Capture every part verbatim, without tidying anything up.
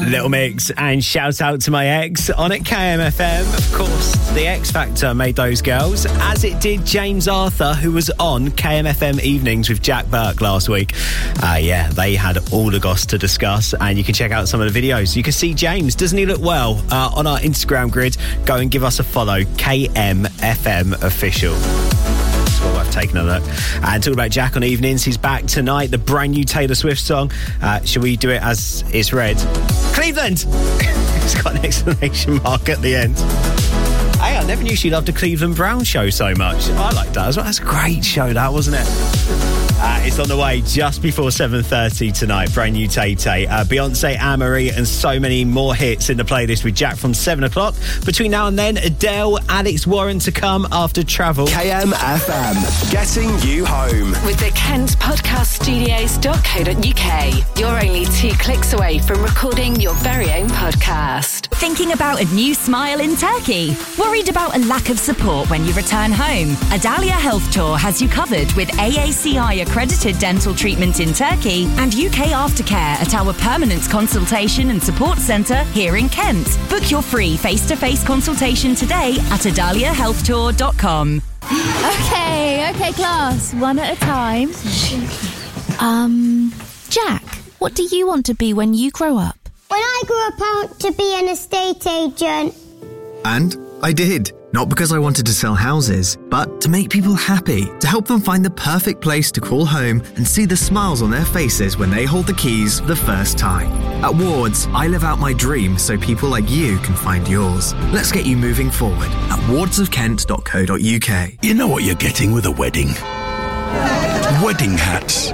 Little Mix and Shout Out to My Ex on at K M F M. Of course, the X Factor made those girls, as it did James Arthur, who was on K M F M Evenings with Jack Burke last week. Uh, yeah, they had all the goss to discuss, and you can check out some of the videos. You can see James, doesn't he look well, uh, on our Instagram grid. Go and give us a follow, K M F M Official. Well, I've taken a look. And talking about Jack on Evenings, he's back tonight, the brand new Taylor Swift song. Uh, shall we do it as it's read? Cleveland! It's got an exclamation mark at the end. Hey, I never knew she loved the Cleveland Brown show so much. I like that as well. That's a great show, that, wasn't it? Uh, it's on the way just before seven thirty tonight. Brand new Tay-Tay. Uh, Beyonce, Anne-Marie and so many more hits in the playlist with Jack from seven o'clock. Between now and then, Adele, Alex Warren to come after Travel. K M F M, getting you home. With the Kent Podcast Studios dot co dot uk. You're only two clicks away from recording your very own podcast. Thinking about a new smile in Turkey? Worried about a lack of support when you return home? Adalia Health Tour has you covered with A A C I accredited dental treatment in Turkey and U K aftercare at our permanent consultation and support centre here in Kent. Book your free face-to-face consultation today at adalia health tour dot com. Okay, okay, class, one at a time. Um, Jack, what do you want to be when you grow up? When I grew up, I want to be an estate agent. And I did. Not because I wanted to sell houses, but to make people happy, to help them find the perfect place to call home and see the smiles on their faces when they hold the keys for the first time. At Wards, I live out my dream so people like you can find yours. Let's get you moving forward at wards of kent dot co dot uk. You know what you're getting with a wedding? Wedding hats.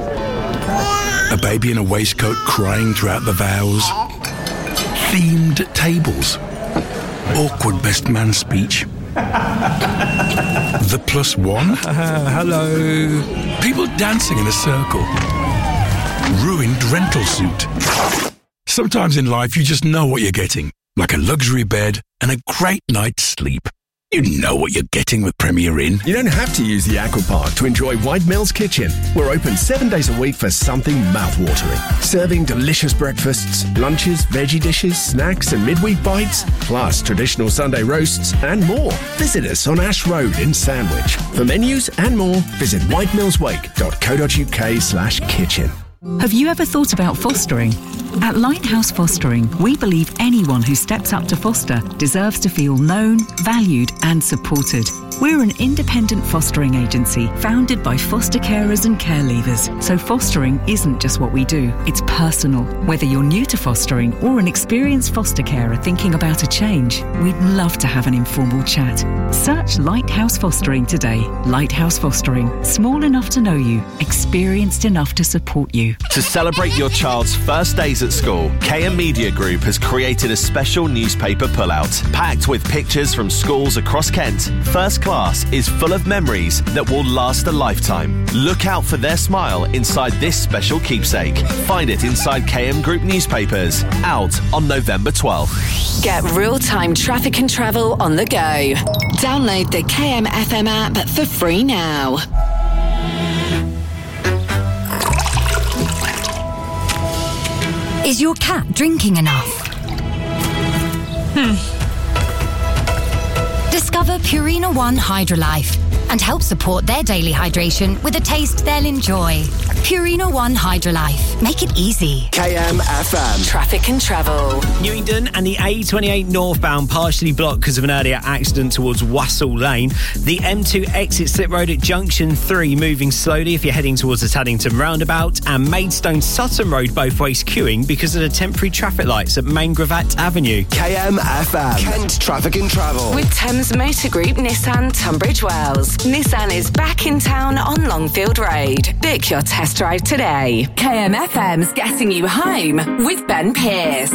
A baby in a waistcoat crying throughout the vows. Themed tables. Awkward best man speech. The plus one. Uh, hello. People dancing in a circle. Ruined rental suit. Sometimes in life you just know what you're getting. Like a luxury bed and a great night's sleep. You know what you're getting with Premier Inn. You don't have to use the Aquapark to enjoy White Mill's Kitchen. We're open seven days a week for something mouth-watering. Serving delicious breakfasts, lunches, veggie dishes, snacks and midweek bites, plus traditional Sunday roasts and more. Visit us on Ash Road in Sandwich. For menus and more, visit whitemillswake dot co dot uk slash kitchen. Have you ever thought about fostering? At Lighthouse Fostering, we believe anyone who steps up to foster deserves to feel known, valued and supported. We're an independent fostering agency founded by foster carers and care leavers. So fostering isn't just what we do, it's personal. Whether you're new to fostering or an experienced foster carer thinking about a change, we'd love to have an informal chat. Search Lighthouse Fostering today. Lighthouse Fostering. Small enough to know you, experienced enough to support you. To celebrate your child's first days at school, K M Media Group has created a special newspaper pullout. Packed with pictures from schools across Kent, First Class is full of memories that will last a lifetime. Look out for their smile inside this special keepsake. Find it inside K M Group newspapers. Out on November twelfth. Get real-time traffic and travel on the go. Download the K M F M app for free now. Is your cat drinking enough? Hmm. Discover Purina One Hydrolife and help support their daily hydration with a taste they'll enjoy. Purina One Hydrolife. Make it easy. K M F M. Traffic and travel. Newington and the A twenty-eight northbound partially blocked because of an earlier accident towards Wassell Lane. The M two exit slip road at Junction three moving slowly if you're heading towards the Taddington roundabout, and Maidstone Sutton Road both ways queuing because of the temporary traffic lights at Main Gravatt Avenue. K M F M. Kent Traffic and Travel. With Thames Motor Group Nissan Tunbridge Wells. Nissan is back in town on Longfield Road. Book your test drive today. K M F M's getting you home with Ben Pearce.